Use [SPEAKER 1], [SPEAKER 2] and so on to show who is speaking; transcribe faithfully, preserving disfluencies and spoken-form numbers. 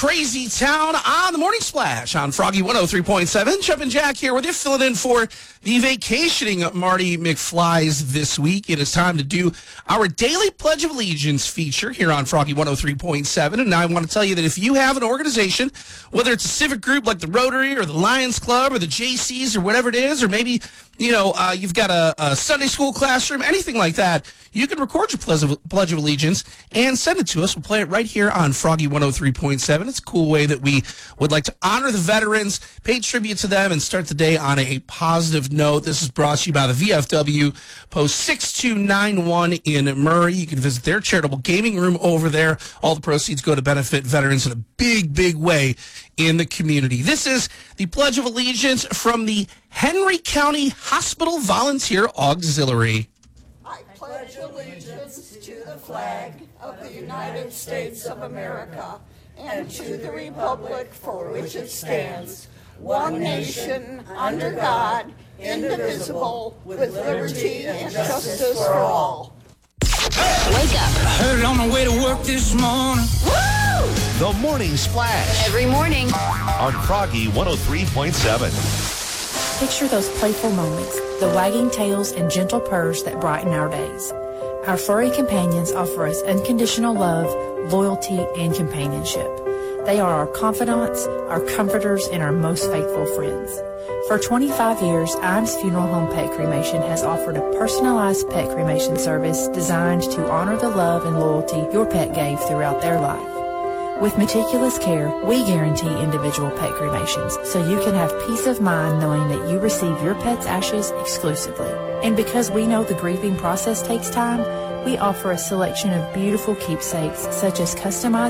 [SPEAKER 1] Crazy Town on the Morning Splash on Froggy one oh three point seven. Chubb and Jack here with you, filling in for the vacationing Marty McFlies this week. It is time to do our daily Pledge of Allegiance feature here on Froggy one oh three point seven. And I want to tell you that if you have an organization, whether it's a civic group like the Rotary or the Lions Club or the J Cs or whatever it is, or maybe, you know, uh, you've got a, a Sunday school classroom, anything like that, you can record your Pledge of, Pledge of Allegiance and send it to us. We'll play it right here on Froggy one oh three point seven. It's a cool way that we would like to honor the veterans, pay tribute to them, and start the day on a positive note. This is brought to you by the V F W, Post six two nine one in Murray. You can visit their charitable gaming room over there. All the proceeds go to benefit veterans in a big, big way in the community. This is the Pledge of Allegiance from the Henry County Hospital Volunteer Auxiliary.
[SPEAKER 2] I pledge allegiance to the flag of the United States of America and to the republic for which it stands, one nation, under God, indivisible, with liberty and justice for all.
[SPEAKER 3] Wake up.
[SPEAKER 4] Heard it on the way to work this morning.
[SPEAKER 3] Woo!
[SPEAKER 5] The Morning Splash
[SPEAKER 3] Every morning.
[SPEAKER 5] on Froggy one oh three point seven.
[SPEAKER 6] Picture those playful moments, the wagging tails and gentle purrs that brighten our days. Our furry companions offer us unconditional love, loyalty, and companionship. They are our confidants, our comforters, and our most faithful friends. For twenty-five years, Iams Funeral Home Pet Cremation has offered a personalized pet cremation service designed to honor the love and loyalty your pet gave throughout their life. With meticulous care, we guarantee individual pet cremations, so you can have peace of mind knowing that you receive your pet's ashes exclusively. And because we know the grieving process takes time, we offer a selection of beautiful keepsakes such as customized